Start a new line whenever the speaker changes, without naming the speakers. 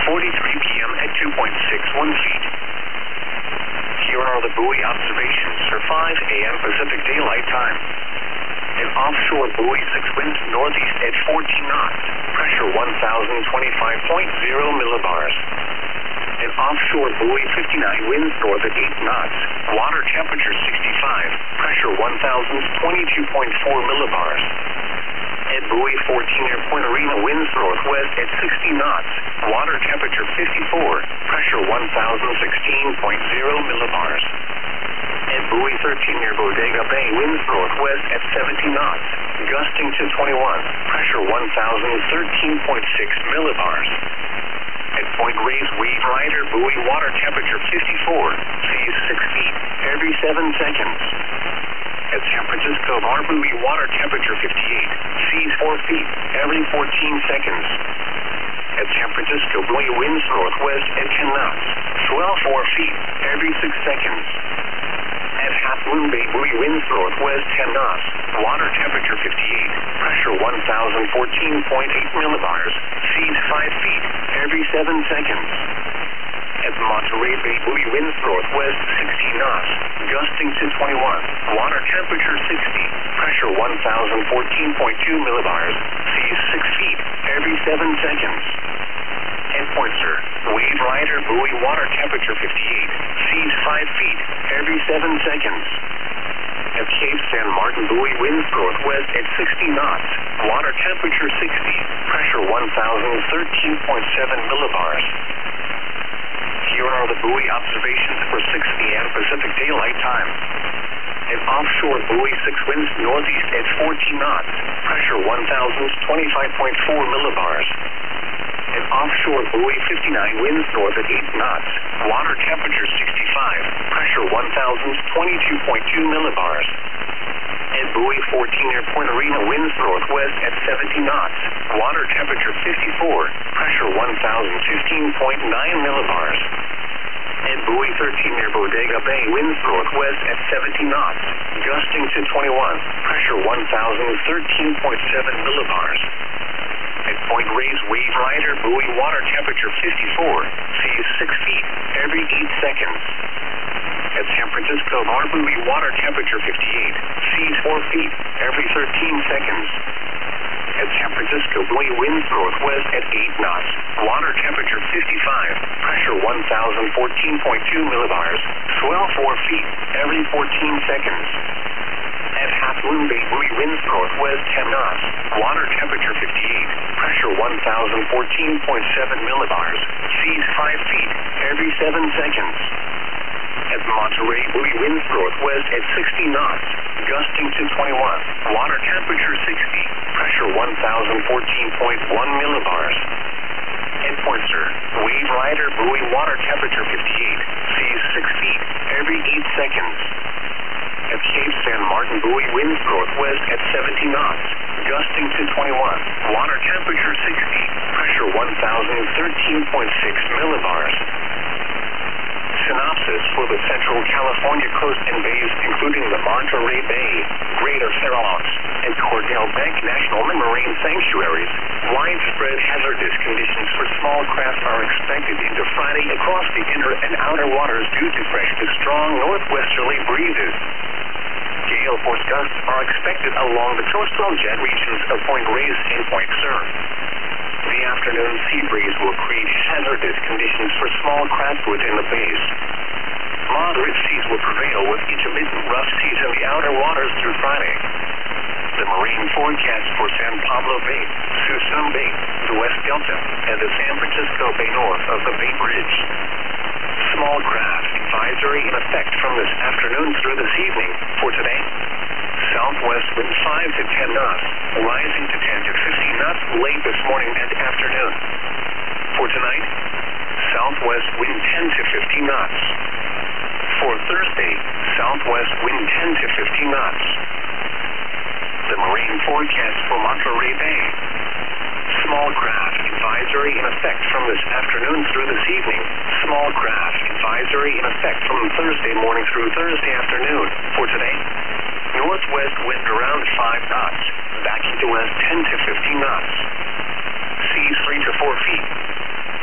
10:43 p.m. at 2.61 feet. Here are the buoy observations for 5 a.m. Pacific Daylight Time. An offshore buoy 6 winds northeast at 14 knots, pressure 1,025.0 millibars. An offshore buoy 59 winds north at 8 knots, water temperature 65, pressure 1,022.4 millibars. At buoy 14 near Point Arena winds northwest at 60 knots, water temperature 54, pressure 1,016.0 millibars. At buoy 13 near Bodega Bay winds northwest at 70 knots, gusting to 21, pressure 1,013.6 millibars. At Point Reyes Wave Rider buoy water temperature 54, seas 6 feet every 7 seconds. At San Francisco Bar buoy water temperature 58, seas 4 feet every 14 seconds. At San Francisco buoy winds northwest at 10 knots, swell 4 feet every 6 seconds. At Half Moon Bay buoy winds northwest 10 knots, water temperature 58, pressure 1,014.8 millibars, seas 5 feet every 7 seconds. At Monterey Bay buoy winds northwest 16 knots, gusting to 21, water temperature 60, pressure 1,014.2 millibars, seas 6 feet every 7 seconds. At Pointser, Wave Rider buoy water temperature 58, seas 5 feet every 7 seconds. At Cape San Martin buoy winds northwest at 60 knots, water temperature 60, pressure 1,013.7 millibars. Here are the buoy observations for 6 p.m. Pacific Daylight Time. An offshore buoy 6 winds northeast at 14 knots, pressure 1,025.4 millibars. An offshore buoy 59 winds north at 8 knots, water temperature 65, pressure 1,022.2 millibars. At buoy 14 near Point Arena winds northwest at 70 knots, water temperature 54, pressure 1,015.9 millibars. At buoy 13 near Bodega Bay winds northwest at 70 knots, gusting to 21, pressure 1,013.7 millibars. At Point Reyes Wave Rider buoy water temperature 54, seas 6 feet every 8 seconds. At San Francisco Bar buoy water temperature 58, seas 4 feet every 13 seconds. At San Francisco buoy winds northwest at 8 knots, water temperature 55, pressure 1,014.2 millibars, swell 4 feet every 14 seconds. At Half Moon Bay buoy winds northwest 10 knots, water temperature 58, pressure 1,014.7 millibars, seas 5 feet every 7 seconds. At Monterey buoy winds northwest at 60 knots, gusting to 21, water temperature 60, pressure 1,014.1 millibars. At Pointser, Wave Rider buoy water temperature 58, seas 6 feet every 8 seconds. At Cape San Martin buoy winds northwest at 70 knots, gusting to 21, water temperature 60, pressure 1,013.6 millibars. Synopsis for the Central California coast and bays, including the Monterey Bay, Greater Farallones, and Cordell Bank National Marine Sanctuaries. Widespread hazardous conditions for small craft are expected into Friday across the inner and outer waters due to fresh to strong northwesterly breezes. Gale force gusts are expected along the coastal jet regions of Point Reyes and Point Sur. The afternoon sea breeze will create hazardous conditions for small craft within the bays. Moderate seas will prevail with intermittent rough seas in the outer waters through Friday. The marine forecast for San Pablo Bay, Suisun Bay, the West Delta, and the San Francisco Bay north of the Bay Bridge. Small craft advisory in effect from this afternoon through this evening. For today, southwest wind 5 to 10 knots, rising to 10 to 15 knots late this morning and afternoon. For tonight, southwest wind 10 to 15 knots. For Thursday, southwest wind 10 to 15 knots. The marine forecast for Monterey Bay. Small craft advisory in effect from this afternoon through this evening. Small craft advisory in effect from Thursday morning through Thursday afternoon. For today, northwest wind around 5 knots, backing to west 10 to 15 knots. Seas 3 to 4 feet.